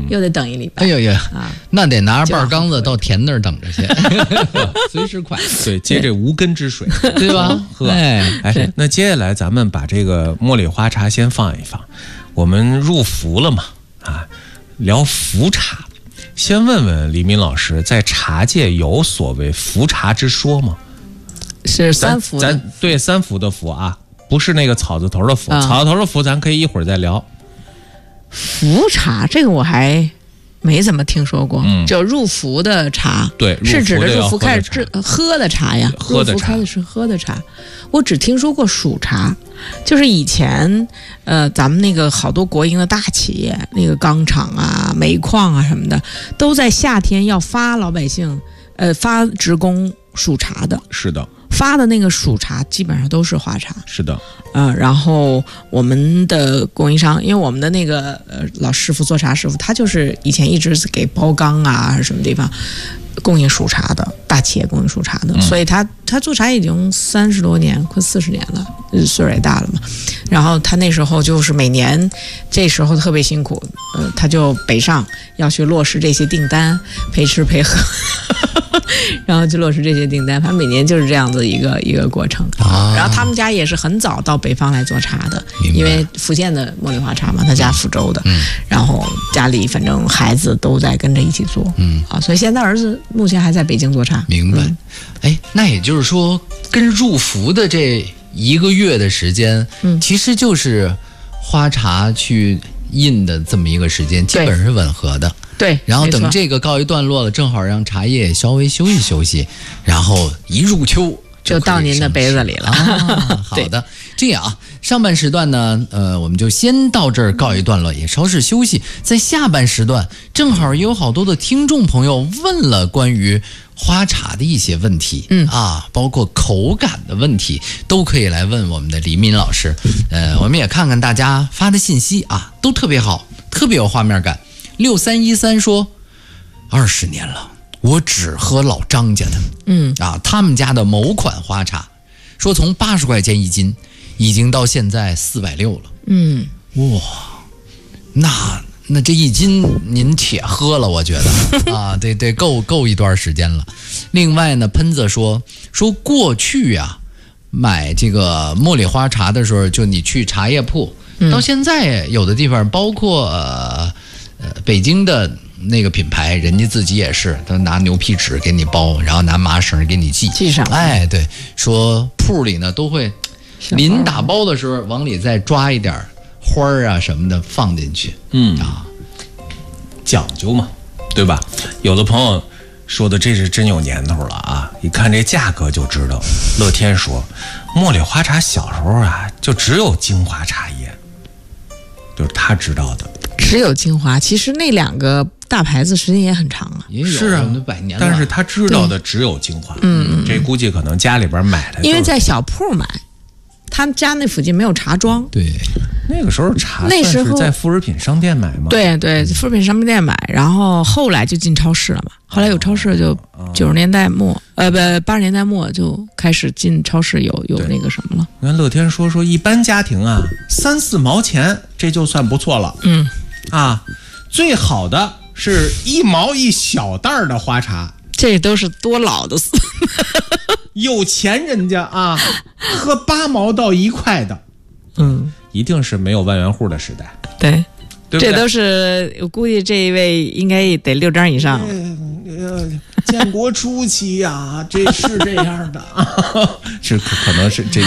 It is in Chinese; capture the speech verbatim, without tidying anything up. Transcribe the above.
又得等一礼拜。 哎呦呦啊，那得拿着半缸子到田那儿等着去，随时快。 对，接这无根之水， 对吧？ 喝。哎哎，那接下来咱们把这个茉莉花茶先放一放，我们入伏了嘛啊，聊伏茶。先问问黎明老师，在茶界有所谓伏茶之说吗？ 是三伏的， 咱咱对三伏的伏啊，不是那个草字头的伏，嗯、草字头的伏咱可以一会儿再聊。 伏茶这个我还没怎么听说过，嗯、就入伏的茶， 对， 是指的入伏开始喝的茶呀， 喝的茶， 入伏开的是喝的茶。我只听说过数茶，就是以前呃咱们那个好多国营的大企业，那个钢厂啊、煤矿啊什么的，都在夏天要发老百姓呃发职工数茶的。 是的。 发的那个数茶基本上都是花茶， 是的， 呃，然后我们的供应商，因为我们的那个呃老师傅做茶师傅，他就是以前一直给包钢啊还是什么地方供应数茶的，大企业供应数茶的，嗯、所以他他做茶已经三十多年，快四十年了，岁数也大了嘛。然后他那时候就是每年这时候特别辛苦，呃，他就北上要去落实这些订单，陪吃陪喝。然后就落实这些订单，他每年就是这样子一个一个过程。啊、然后他们家也是很早到北方来做茶的，因为福建的茉莉花茶嘛，他家福州的，嗯、然后家里反正孩子都在跟着一起做，嗯啊，所以现在儿子目前还在北京做茶。 明白。嗯、哎，那也就是说，跟入伏的这一个月的时间，嗯，其实就是花茶去印的这么一个时间，基本上是吻合的。 对， 然后等这个告一段落了，正好让茶叶稍微休息休息，然后一入秋 就, 就到您的杯子里了。 啊、好的，这样啊，上半时段呢，呃，我们就先到这儿告一段落，也稍事休息。在下半时段，正好也有好多的听众朋友问了关于花茶的一些问题，嗯啊，包括口感的问题，都可以来问我们的黎民老师。呃，我们也看看大家发的信息啊，都特别好，特别有画面感。六三一三说，二十年了，我只喝老张家的，嗯啊，他们家的某款花茶，说从八十块钱一斤，已经到现在四百六了，嗯，哇，那那这一斤您且喝了，我觉得啊，对对，够够一段时间了。另外呢，喷子说说过去呀、啊，买这个茉莉花茶的时候，就你去茶叶铺，嗯、到现在有的地方，包括呃。呃，北京的那个品牌，人家自己也是，他拿牛皮纸给你包，然后拿麻绳给你系系上。 哎，对，说铺里呢都会，临打包的时候往里再抓一点花儿啊什么的放进去。嗯啊， 讲究嘛，对吧？有的朋友说的这是真有年头了啊！一看这价格就知道。乐天说，茉莉花茶小时候啊，就只有精华茶叶，就是他知道的。 只有精华，其实那两个大牌子时间也很长啊， 也有是啊， 百年了。 但是他知道的只有精华，嗯，这估计可能家里边买的， 因为在小铺买，他们家那附近没有茶庄。 对， 那个时候茶那时候在副食品商店买嘛， 对对，副食品商店买，然后后来就进超市了嘛。后来有超市就九十年代末，呃不八十年代末就开始进超市有有那个什么了。 你看乐天说说，一般家庭啊，三四毛钱这就算不错了。嗯。啊，最好的是一毛一小袋的花茶， 这都是多老的事。 有钱人家啊，喝八毛到一块的，嗯，一定是没有万元户的时代。 对， 对不对？ 这都是我估计这一位应该得六张以上了。 呃，建国初期啊，这是这样的，是可能是这。